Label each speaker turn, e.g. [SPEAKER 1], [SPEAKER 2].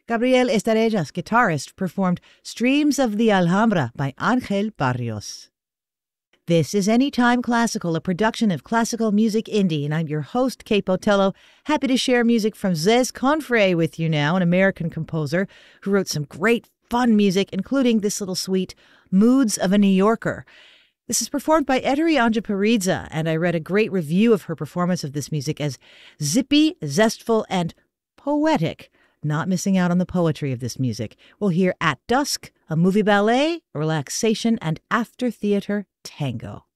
[SPEAKER 1] Gabriel Estarella's guitarist performed Streams of the Alhambra by Angel Barrios. This is Anytime Classical, a production of Classical Music Indie, and I'm your host, Kate Botello, happy to share music from Zez Confrey with you now, an American composer who wrote some great, fun music, including this little suite, Moods of a New Yorker. This is performed by Ettore Anjaparidze, and I read a great review of her performance of this music as zippy, zestful, and poetic. Not missing out on the poetry of this music. We'll hear At Dusk, a movie ballet, relaxation, and after theater tango.